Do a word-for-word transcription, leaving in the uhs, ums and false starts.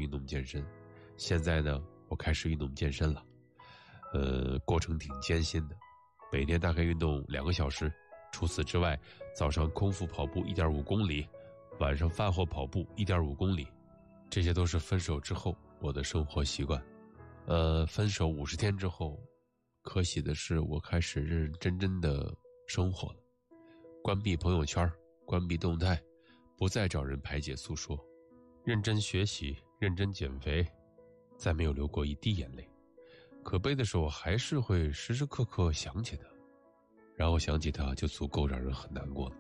运动健身。现在呢，我开始运动健身了，呃，过程挺艰辛的，每天大概运动两个小时。除此之外，早上空腹跑步 一点五公里，晚上饭后跑步 一点五公里，这些都是分手之后我的生活习惯。呃，分手五十天之后，可喜的是我开始认认真真的生活了，关闭朋友圈，关闭动态，不再找人排解诉说，认真学习，认真减肥，再没有流过一滴眼泪。可悲的是，我还是会时时刻刻想起他，然后想起他就足够让人很难过了。